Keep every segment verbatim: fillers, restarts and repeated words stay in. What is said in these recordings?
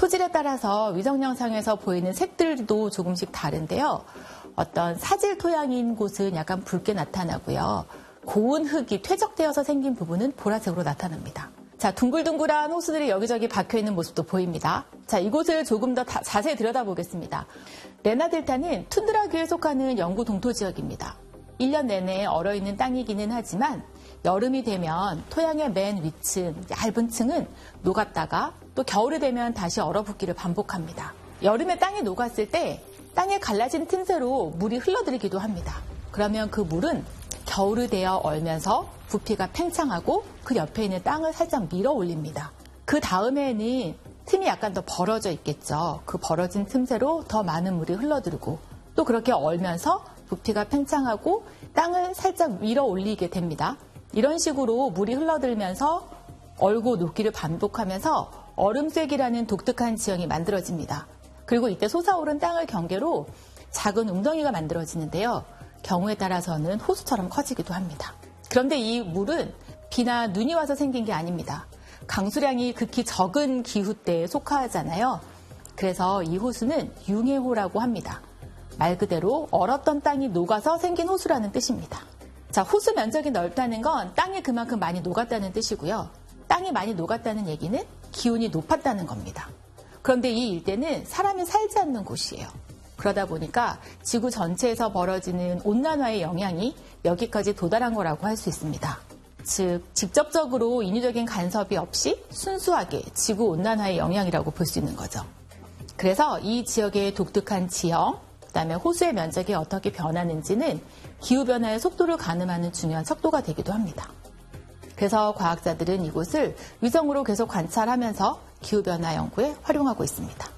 토질에 따라서 위성 영상에서 보이는 색들도 조금씩 다른데요. 어떤 사질 토양인 곳은 약간 붉게 나타나고요. 고운 흙이 퇴적되어서 생긴 부분은 보라색으로 나타납니다. 자, 둥글둥글한 호수들이 여기저기 박혀있는 모습도 보입니다. 자, 이곳을 조금 더 다, 자세히 들여다보겠습니다. 레나델타는 툰드라교에 속하는 영구 동토 지역입니다. 일 년 내내 얼어있는 땅이기는 하지만 여름이 되면 토양의 맨 위층, 얇은 층은 녹았다가 또 겨울이 되면 다시 얼어붙기를 반복합니다. 여름에 땅이 녹았을 때 땅에 갈라진 틈새로 물이 흘러들기도 합니다. 그러면 그 물은 겨울이 되어 얼면서 부피가 팽창하고 그 옆에 있는 땅을 살짝 밀어 올립니다. 그 다음에는 틈이 약간 더 벌어져 있겠죠. 그 벌어진 틈새로 더 많은 물이 흘러들고 또 그렇게 얼면서 부피가 팽창하고 땅을 살짝 밀어 올리게 됩니다. 이런 식으로 물이 흘러들면서 얼고 녹기를 반복하면서 얼음쇠기라는 독특한 지형이 만들어집니다. 그리고 이때 솟아오른 땅을 경계로 작은 웅덩이가 만들어지는데요. 경우에 따라서는 호수처럼 커지기도 합니다. 그런데 이 물은 비나 눈이 와서 생긴 게 아닙니다. 강수량이 극히 적은 기후대에 속하잖아요. 그래서 이 호수는 융해호라고 합니다. 말 그대로 얼었던 땅이 녹아서 생긴 호수라는 뜻입니다. 자, 호수 면적이 넓다는 건 땅이 그만큼 많이 녹았다는 뜻이고요. 땅이 많이 녹았다는 얘기는 기온이 높았다는 겁니다. 그런데 이 일대는 사람이 살지 않는 곳이에요. 그러다 보니까 지구 전체에서 벌어지는 온난화의 영향이 여기까지 도달한 거라고 할 수 있습니다. 즉, 직접적으로 인위적인 간섭이 없이 순수하게 지구 온난화의 영향이라고 볼 수 있는 거죠. 그래서 이 지역의 독특한 지형, 그다음에 호수의 면적이 어떻게 변하는지는 기후변화의 속도를 가늠하는 중요한 척도가 되기도 합니다. 그래서 과학자들은 이곳을 위성으로 계속 관찰하면서 기후변화 연구에 활용하고 있습니다.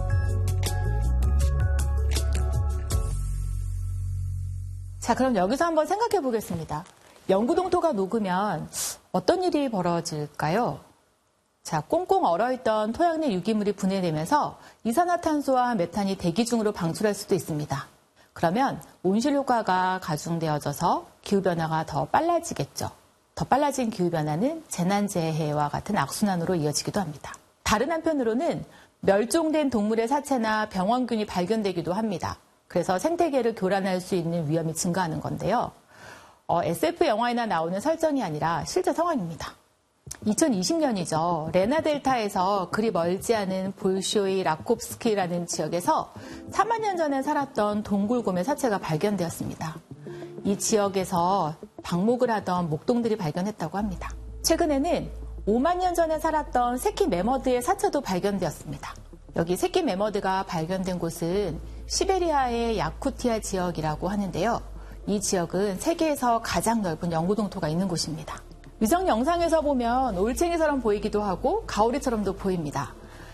자, 그럼 여기서 한번 생각해 보겠습니다. 영구 동토가 녹으면 어떤 일이 벌어질까요? 자, 꽁꽁 얼어있던 토양 내 유기물이 분해되면서 이산화탄소와 메탄이 대기 중으로 방출할 수도 있습니다. 그러면 온실 효과가 가중되어져서 기후변화가 더 빨라지겠죠. 더 빨라진 기후변화는 재난재해와 같은 악순환으로 이어지기도 합니다. 다른 한편으로는 멸종된 동물의 사체나 병원균이 발견되기도 합니다. 그래서 생태계를 교란할 수 있는 위험이 증가하는 건데요. 어, 에스에프 영화에나 나오는 설정이 아니라 실제 상황입니다. 이천이십 년이죠. 레나델타에서 그리 멀지 않은 볼쇼이 라콥스키라는 지역에서 삼만 년 전에 살았던 동굴곰의 사체가 발견되었습니다. 이 지역에서 방목을 하던 목동들이 발견했다고 합니다. 최근에는 오만 년 전에 살았던 새끼 매머드의 사체도 발견되었습니다. 여기 새끼 매머드가 발견된 곳은 시베리아의 야쿠티아 지역이라고 하는데요. 이 지역은 세계에서 가장 넓은 영구 동토가 있는 곳입니다. 위성 영상에서 보면 올챙이처럼 보이기도 하고 가오리처럼도 보입니다.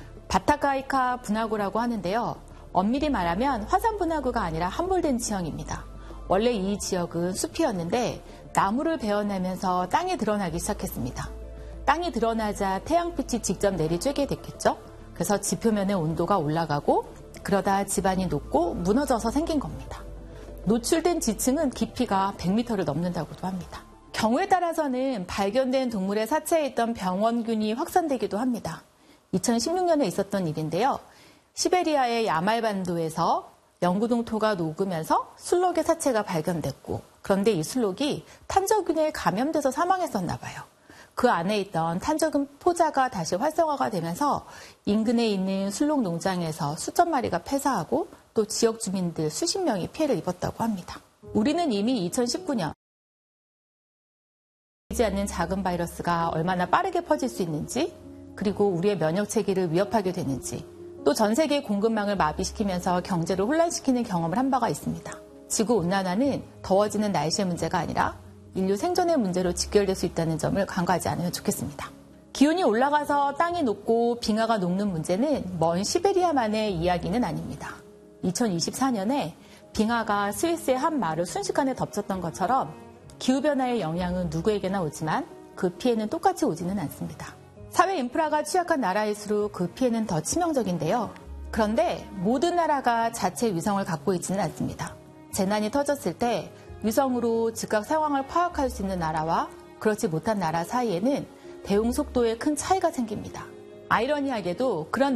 바타카이카 분화구라고 하는데요. 엄밀히 말하면 화산 분화구가 아니라 함몰된 지형입니다. 원래 이 지역은 숲이었는데 나무를 베어내면서 땅이 드러나기 시작했습니다. 땅이 드러나자 태양빛이 직접 내리쬐게 됐겠죠. 그래서 지표면의 온도가 올라가고 그러다 지반이 녹고 무너져서 생긴 겁니다. 노출된 지층은 깊이가 백 미터를 넘는다고도 합니다. 경우에 따라서는 발견된 동물의 사체에 있던 병원균이 확산되기도 합니다. 이천십육 년에 있었던 일인데요. 시베리아의 야말반도에서 영구 동토가 녹으면서 술록의 사체가 발견됐고, 그런데 이 술록이 탄저균에 감염돼서 사망했었나 봐요. 그 안에 있던 탄저균 포자가 다시 활성화가 되면서 인근에 있는 술록 농장에서 수천 마리가 폐사하고 또 지역 주민들 수십 명이 피해를 입었다고 합니다. 우리는 이미 이천십구 년 보이지 않는 작은 바이러스가 얼마나 빠르게 퍼질 수 있는지, 그리고 우리의 면역 체계를 위협하게 되는지, 또 전 세계 공급망을 마비시키면서 경제를 혼란시키는 경험을 한 바가 있습니다. 지구온난화는 더워지는 날씨의 문제가 아니라 인류 생존의 문제로 직결될 수 있다는 점을 간과하지 않으면 좋겠습니다. 기온이 올라가서 땅이 녹고 빙하가 녹는 문제는 먼 시베리아만의 이야기는 아닙니다. 이천이십사 년에 빙하가 스위스의 한 마을을 순식간에 덮쳤던 것처럼 기후변화의 영향은 누구에게나 오지만 그 피해는 똑같이 오지는 않습니다. 사회 인프라가 취약한 나라일수록 그 피해는 더 치명적인데요. 그런데 모든 나라가 자체 위성을 갖고 있지는 않습니다. 재난이 터졌을 때 위성으로 즉각 상황을 파악할 수 있는 나라와 그렇지 못한 나라 사이에는 대응 속도에 큰 차이가 생깁니다. 아이러니하게도 그런